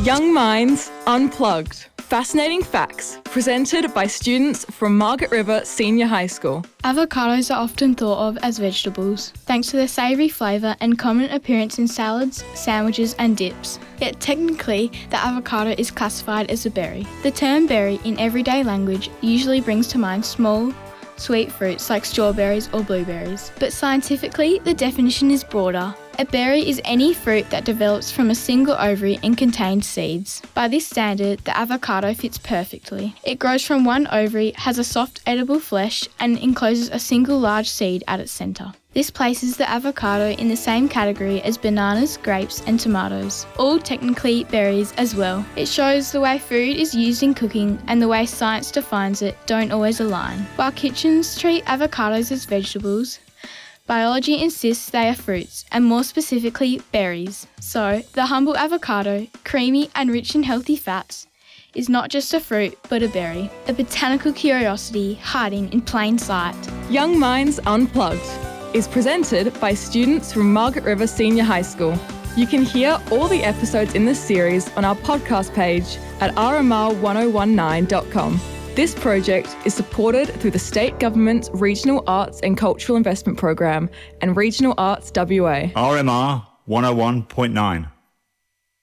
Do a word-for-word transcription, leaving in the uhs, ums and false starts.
Young Minds Unplugged. Fascinating facts presented by students from Margaret River Senior High School. Avocados are often thought of as vegetables, thanks to their savoury flavour and common appearance in salads, sandwiches and dips. Yet technically, the avocado is classified as a berry. The term berry in everyday language usually brings to mind small, sweet fruits like strawberries or blueberries. But scientifically, the definition is broader. A berry is any fruit that develops from a single ovary and contains seeds. By this standard, the avocado fits perfectly. It grows from one ovary, has a soft edible flesh, and encloses a single large seed at its centre. This places the avocado in the same category as bananas, grapes and tomatoes, all technically berries as well. It shows the way food is used in cooking and the way science defines it don't always align. While kitchens treat avocados as vegetables, biology insists they are fruits, and more specifically, berries. So, the humble avocado, creamy and rich in healthy fats, is not just a fruit, but a berry. A botanical curiosity hiding in plain sight. Young Minds Unplugged is presented by students from Margaret River Senior High School. You can hear all the episodes in this series on our podcast page at r m r one oh one nine dot com. This project is supported through the State Government's Regional Arts and Cultural Investment Program and Regional Arts W A. R M R one oh one point nine.